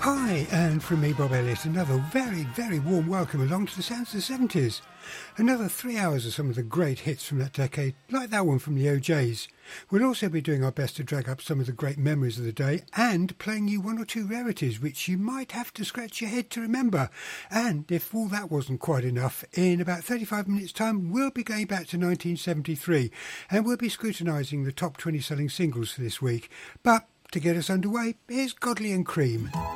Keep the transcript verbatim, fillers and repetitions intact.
Hi, and from me, Bob Elliott, another very, very warm welcome along to the sounds of the seventies. Another three hours of some of the great hits from that decade, like that one from the O Js. We'll also be doing our best to drag up some of the great memories of the day and playing you one or two rarities which you might have to scratch your head to remember. And if all that wasn't quite enough, in about thirty-five minutes' time, we'll be going back to nineteen seventy-three and we'll be scrutinising the top twenty selling singles for this week. But to get us underway, here's Godley and Cream.